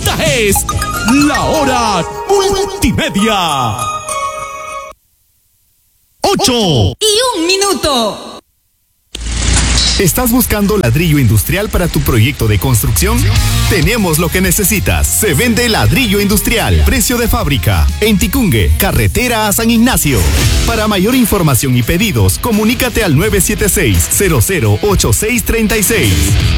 Esta es la hora multimedia. 8:01. ¿Estás buscando ladrillo industrial para tu proyecto de construcción? Tenemos lo que necesitas. Se vende ladrillo industrial. Precio de fábrica. En Ticungue, carretera a San Ignacio. Para mayor información y pedidos, comunícate al 976-008636.